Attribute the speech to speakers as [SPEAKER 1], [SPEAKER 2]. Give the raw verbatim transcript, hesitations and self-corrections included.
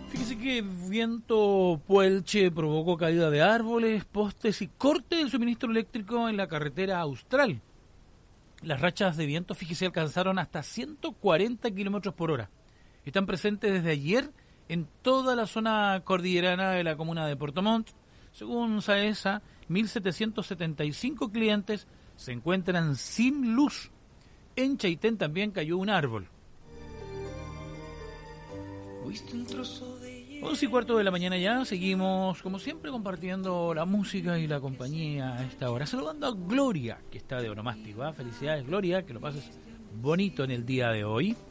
[SPEAKER 1] Fíjese que viento puelche provocó caída de árboles, postes y corte del suministro eléctrico en la carretera austral. Las rachas de viento, fíjese, alcanzaron hasta ciento cuarenta kilómetros por hora. Están presentes desde ayer en toda la zona cordillerana de la comuna de Puerto Montt. Según SAESA, mil setecientos setenta y cinco clientes se encuentran sin luz. En Chaitén también cayó un árbol. once y cuarto de la mañana ya, seguimos como siempre compartiendo la música y la compañía a esta hora. Saludando a Gloria, que está de onomástico. ¿eh? Felicidades, Gloria, que lo pases bonito en el día de hoy.